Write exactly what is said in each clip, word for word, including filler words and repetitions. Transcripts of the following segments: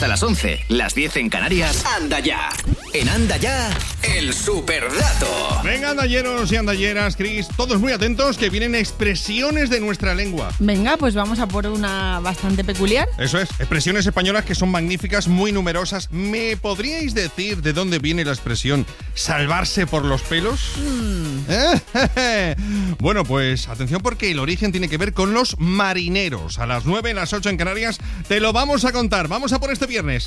Hasta las once, las diez en Canarias. Anda ya. En Anda ya, el superdato. Venga, andalleros y andalleras, Cris, todos muy atentos que vienen expresiones de nuestra lengua. Venga, pues vamos a por una bastante peculiar. Eso es, expresiones españolas que son magníficas, muy numerosas. ¿Me podríais decir de dónde viene la expresión salvarse por los pelos? Mm. ¿Eh? Bueno, pues atención porque el origen tiene que ver con los marineros. A las nueve, a las ocho en Canarias, te lo vamos a contar. Vamos a por este viernes.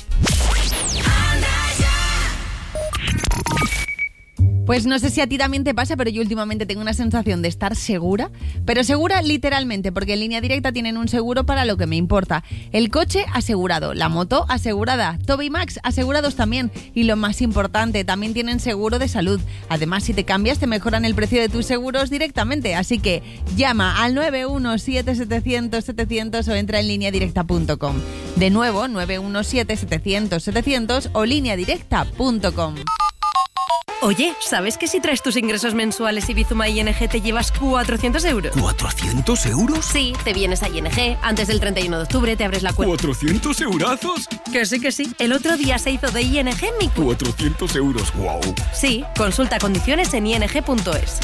Pues no sé si a ti también te pasa, pero yo últimamente tengo una sensación de estar segura, pero segura literalmente, porque en Línea Directa tienen un seguro para lo que me importa. El coche asegurado, la moto asegurada, Toby Max asegurados también, y lo más importante, también tienen seguro de salud. Además, si te cambias, te mejoran el precio de tus seguros directamente, así que llama al nueve uno siete, setecientos, setecientos o entra en línea directa punto com. De nuevo, nueve uno siete, setecientos, setecientos o línea directa punto com. Oye, ¿sabes que si traes tus ingresos mensuales y Bizuma I N G te llevas cuatrocientos euros? ¿cuatrocientos euros? Sí, te vienes a I N G, antes del treinta y uno de octubre te abres la cuenta. ¿cuatrocientos eurazos? Que sí, que sí. El otro día se hizo de I N G mi cuenta. cuatrocientos euros, wow. Sí, consulta condiciones en i n g punto es.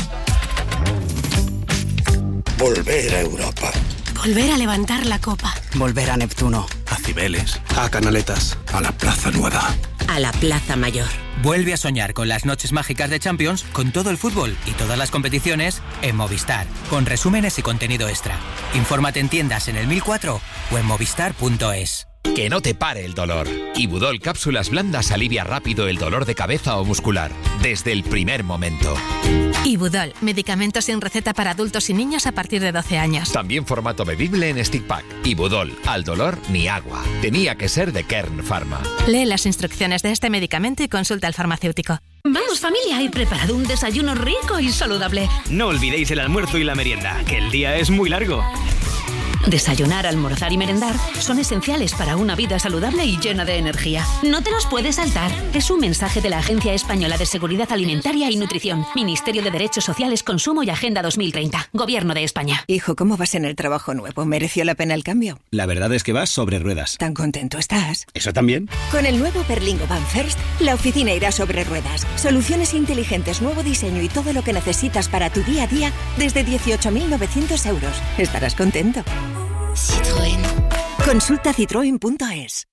Volver a Europa. Volver a levantar la copa. Volver a Neptuno. A Cibeles. A Canaletas. A la Plaza Nueva. A la Plaza Mayor. Vuelve a soñar con las noches mágicas de Champions, con todo el fútbol y todas las competiciones en Movistar, con resúmenes y contenido extra. Infórmate en tiendas en el mil cuatro o en movistar punto es. Que no te pare el dolor. Ibudol Cápsulas Blandas alivia rápido el dolor de cabeza o muscular, desde el primer momento. Ibudol, medicamento sin receta para adultos y niños a partir de doce años. También formato bebible en stick pack. Ibudol, al dolor ni agua. Tenía que ser de Kern Pharma. Lee las instrucciones de este medicamento y consulta al farmacéutico. Vamos familia, he preparado un desayuno rico y saludable. No olvidéis el almuerzo y la merienda, que el día es muy largo. Desayunar, almorzar y merendar son esenciales para una vida saludable y llena de energía. No te los puedes saltar. Es un mensaje de la Agencia Española de Seguridad Alimentaria y Nutrición, Ministerio de Derechos Sociales, Consumo y Agenda dos mil treinta, Gobierno de España. Hijo, ¿cómo vas en el trabajo nuevo? ¿Mereció la pena el cambio? La verdad es que vas sobre ruedas. ¿Tan contento estás? ¿Eso también? Con el nuevo Berlingo Van First, la oficina irá sobre ruedas. Soluciones inteligentes, nuevo diseño y todo lo que necesitas para tu día a día desde dieciocho mil novecientos euros. Estarás contento. Citroën. Consulta citroen punto es.